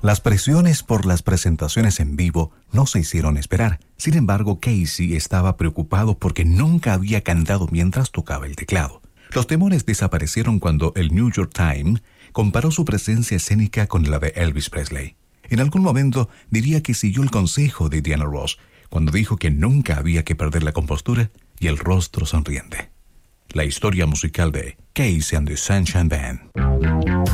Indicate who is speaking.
Speaker 1: Las presiones por las presentaciones en vivo no se hicieron esperar. Sin embargo, Casey estaba preocupado porque nunca había cantado mientras tocaba el teclado. Los temores desaparecieron cuando el New York Times comparó su presencia escénica con la de Elvis Presley. En algún momento diría que siguió el consejo de Diana Ross cuando dijo que nunca había que perder la compostura y el rostro sonriente. La historia musical de Casey and the Sunshine Band.